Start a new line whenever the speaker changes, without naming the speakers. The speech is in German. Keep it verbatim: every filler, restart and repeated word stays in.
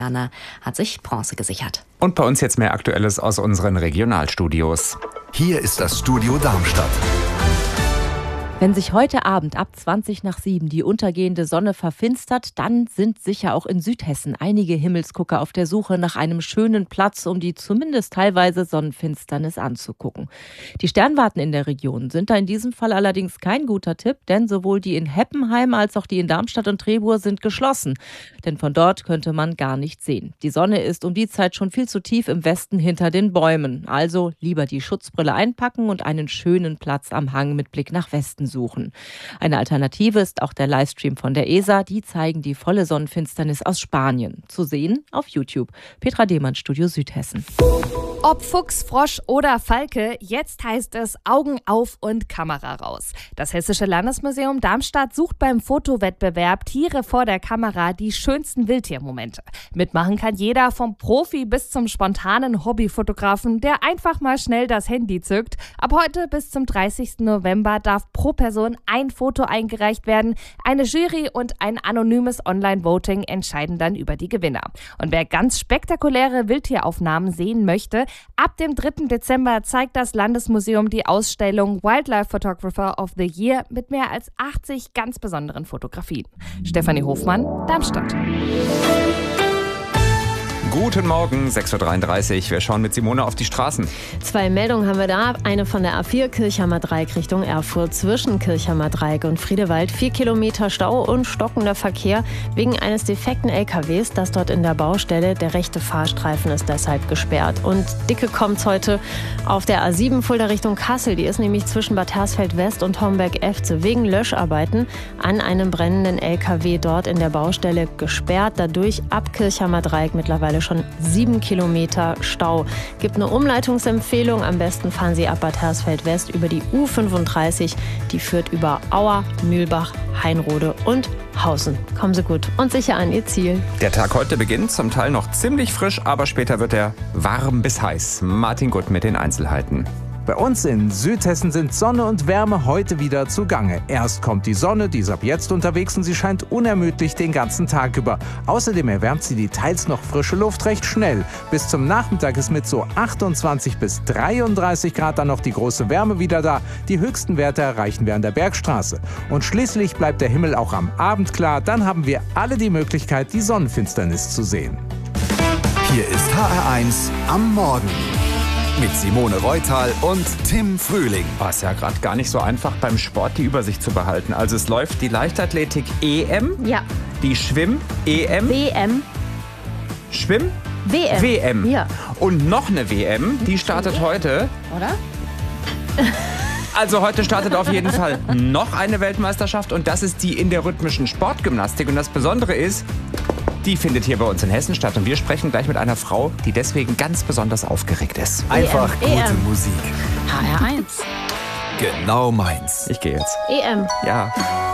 Anna hat sich Bronze gesichert.
Und bei uns jetzt mehr Aktuelles aus unseren Regionalstudios.
Hier ist das Studio Darmstadt.
Wenn sich heute Abend ab zwanzig nach sieben die untergehende Sonne verfinstert, dann sind sicher auch in Südhessen einige Himmelsgucker auf der Suche nach einem schönen Platz, um die zumindest teilweise Sonnenfinsternis anzugucken. Die Sternwarten in der Region sind da in diesem Fall allerdings kein guter Tipp, denn sowohl die in Heppenheim als auch die in Darmstadt und Trebur sind geschlossen. Denn von dort könnte man gar nichts sehen. Die Sonne ist um die Zeit schon viel zu tief im Westen hinter den Bäumen. Also lieber die Schutzbrille einpacken und einen schönen Platz am Hang mit Blick nach Westen suchen. Eine Alternative ist auch der Livestream von der E S A. Die zeigen die volle Sonnenfinsternis aus Spanien. Zu sehen auf YouTube. Petra Dehmann, Studio Südhessen.
Ob Fuchs, Frosch oder Falke, jetzt heißt es Augen auf und Kamera raus. Das Hessische Landesmuseum Darmstadt sucht beim Fotowettbewerb Tiere vor der Kamera die schönsten Wildtiermomente. Mitmachen kann jeder, vom Profi bis zum spontanen Hobbyfotografen, der einfach mal schnell das Handy zückt. Ab heute bis zum dreißigsten November darf pro Person ein Foto eingereicht werden. Eine Jury und ein anonymes Online-Voting entscheiden dann über die Gewinner. Und wer ganz spektakuläre Wildtieraufnahmen sehen möchte, ab dem dritten Dezember zeigt das Landesmuseum die Ausstellung Wildlife Photographer of the Year mit mehr als achtzig ganz besonderen Fotografien. Stefanie Hofmann, Darmstadt.
Guten Morgen, sechs Uhr dreiunddreißig. Wir schauen mit Simone auf die Straßen.
Zwei Meldungen haben wir da. Eine von der A vier Kirchheimer Dreieck Richtung Erfurt zwischen Kirchheimer Dreieck und Friedewald. Vier Kilometer Stau und stockender Verkehr wegen eines defekten L K Ws, das dort in der Baustelle. Der rechte Fahrstreifen ist deshalb gesperrt. Und dicke kommt's heute auf der A sieben Fulda Richtung Kassel. Die ist nämlich zwischen Bad Hersfeld West und Homberg-Efze wegen Löscharbeiten an einem brennenden L K W dort in der Baustelle gesperrt. Dadurch ab Kirchheimer Dreieck mittlerweile schon sieben Kilometer Stau. Gibt eine Umleitungsempfehlung. Am besten fahren Sie ab Bad Hersfeld West über die U fünfunddreißig. Die führt über Auer, Mühlbach, Heinrode und Hausen. Kommen Sie gut und sicher an Ihr Ziel.
Der Tag heute beginnt zum Teil noch ziemlich frisch, aber später wird er warm bis heiß. Martin Gutt mit den Einzelheiten.
Bei uns in Südhessen sind Sonne und Wärme heute wieder zugange. Erst kommt die Sonne, die ist ab jetzt unterwegs und sie scheint unermüdlich den ganzen Tag über. Außerdem erwärmt sie die teils noch frische Luft recht schnell. Bis zum Nachmittag ist mit so achtundzwanzig bis dreiunddreißig Grad dann noch die große Wärme wieder da. Die höchsten Werte erreichen wir an der Bergstraße. Und schließlich bleibt der Himmel auch am Abend klar. Dann haben wir alle die Möglichkeit, die Sonnenfinsternis zu sehen.
Hier ist H R eins am Morgen. Mit Simone Reutal und Tim Frühling.
War es ja gerade gar nicht so einfach, beim Sport die Übersicht zu behalten. Also es läuft die Leichtathletik E M,
Ja.
die Schwimm-E M,
W M.
Schwimm,
W M.
W M.
Ja.
Und noch eine W M, die startet heute.
Oder?
Also heute startet auf jeden Fall noch eine Weltmeisterschaft und das ist die in der rhythmischen Sportgymnastik. Und das Besondere ist, die findet hier bei uns in Hessen statt. Und wir sprechen gleich mit einer Frau, die deswegen ganz besonders aufgeregt ist.
Einfach
E M.
gute Musik.
H R eins.
Genau meins.
Ich gehe jetzt.
E M.
Ja.